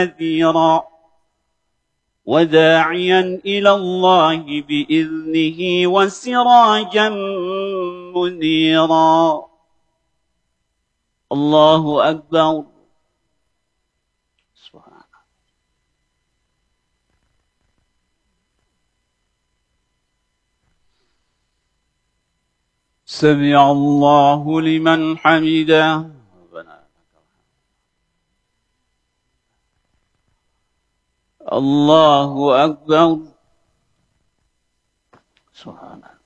نذيرا وداعيا إلى الله بإذنه وسراجا منيرا. الله أكبر. سمع الله لمن حمده. الله أكبر. سبحان الله.